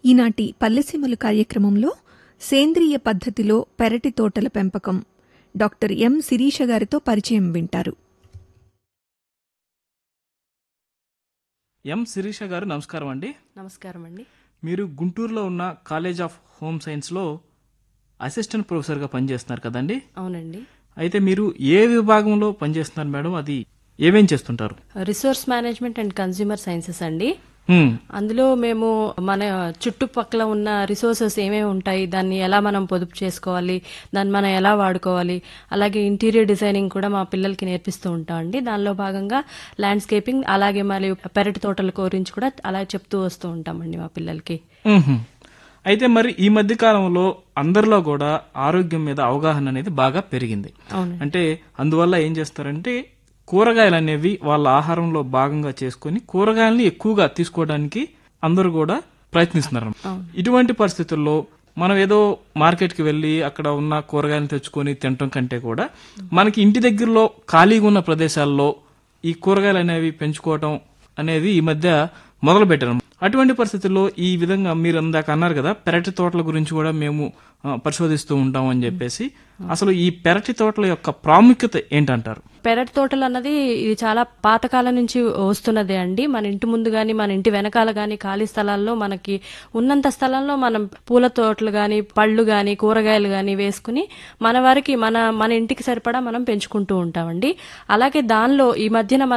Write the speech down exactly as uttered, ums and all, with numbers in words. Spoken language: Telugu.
ఈనాటి పల్లెసీమలు కార్యక్రమంలో సేంద్రియ పద్ధతిలో పెరటి తోటల పెంపకం డాక్టర్ ఎం శిరీష గారితో పరిచయం వింటారు. ఎం శిరీష గారు నమస్కారం అండి. నమస్కారం అండి. మీరు గుంటూరులో ఉన్న కాలేజ్ ఆఫ్ హోమ్ సైన్స్లో అసిస్టెంట్ ప్రొఫెసర్గా పనిచేస్తున్నారు కదండి? అవునండి. అయితే మీరు ఏ విభాగంలో పనిచేస్తున్నారు మేడం? అది ఏమేం చేస్తుంటారు? Resource management and consumer sciences అండి. హ్మ్. అందులో మేము మన చుట్టుపక్కల ఉన్న రిసోర్సెస్ ఏమేమి ఉంటాయి, దాన్ని ఎలా మనం పొదుపు చేసుకోవాలి, దాన్ని మనం ఎలా వాడుకోవాలి, అలాగే ఇంటీరియర్ డిజైనింగ్ కూడా మా పిల్లలకి నేర్పిస్తూ ఉంటామండి. దానిలో భాగంగా ల్యాండ్స్కేపింగ్, అలాగే మరి పెరటి తోటల గురించి కూడా అలా చెప్తూ వస్తూ ఉంటామండి మా పిల్లలకి. మ్హూ. అయితే మరి ఈ మధ్య కాలంలో అందరిలో కూడా ఆరోగ్యం మీద అవగాహన అనేది బాగా పెరిగింది. అవును. అంటే అందువల్ల ఏం చేస్తారంటే కూరగాయలు అనేవి వాళ్ళ ఆహారంలో భాగంగా చేసుకుని కూరగాయలని ఎక్కువగా తీసుకోవడానికి అందరూ కూడా ప్రయత్నిస్తున్నారు. ఇటువంటి పరిస్థితుల్లో మనం ఏదో మార్కెట్కి వెళ్ళి అక్కడ ఉన్న కూరగాయలను తెచ్చుకొని తినటం కంటే కూడా మనకి ఇంటి దగ్గరలో ఖాళీగా ఉన్న ప్రదేశాల్లో ఈ కూరగాయలు అనేవి పెంచుకోవటం అనేది ఈ మధ్య మొదలు పెట్టారు. అటువంటి పరిస్థితుల్లో ఈ విధంగా మీరు అందాక అన్నారు కదా, పెరటి తోటల గురించి కూడా మేము ఆ, పరిశోధిస్తూ ఉంటాం అని చెప్పేసి, అసలు ఈ పెరటి తోటల యొక్క ప్రాముఖ్యత ఏంటంటారు? పెరటి తోటలు అన్నది ఇది చాలా పాతకాలం నుంచి వస్తున్నదే అండి. మన ఇంటి ముందు గాని మన ఇంటి వెనకాల గాని ఖాళీ స్థలాల్లో మనకి ఉన్నంత స్థలంలో మనం పూల తోటలు గాని పళ్ళు గాని కూరగాయలు గాని వేసుకుని మన వారికి మన మన ఇంటికి సరిపడా మనం పెంచుకుంటూ ఉంటామండి. అలాగే దానిలో ఈ మధ్యన మన